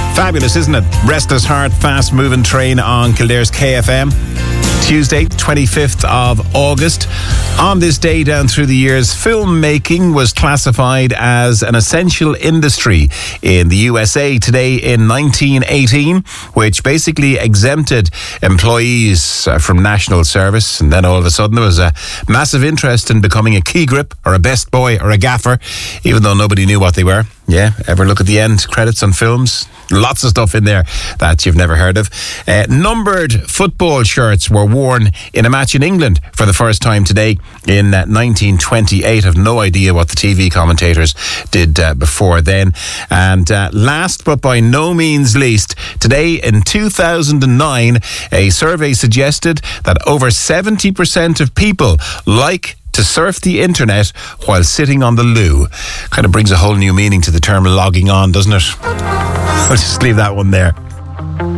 Fabulous, isn't it? Restless Heart, Fast Moving Train on Kildare's KFM. Tuesday, 25th of August. On this day down through the years, filmmaking was classified as an essential industry in the USA today in 1918, which basically exempted employees from national service. And then all of a sudden there was a massive interest in becoming a key grip or a best boy or a gaffer, even though nobody knew what they were. Yeah, ever look at the end credits on films? Lots of stuff in there that you've never heard of. Numbered football shirts were worn in a match in England for the first time today in 1928. I've no idea what the TV commentators did before then. And last but by no means least, today in 2009, a survey suggested that over 70% of people like to surf the internet while sitting on the loo. Kind of brings a whole new meaning to the term logging on, doesn't it? I'll just leave that one there.